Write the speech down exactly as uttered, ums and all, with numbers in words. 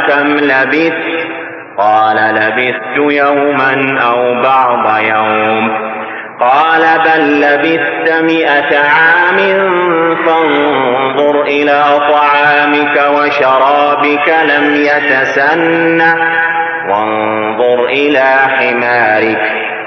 كم لبثت؟ قال لبثت يوما أو بعض يوم. قال بل لبثت مئة عام فانظر إلى طعامك وشرابك لم يتسنه وانظر إلى حمارك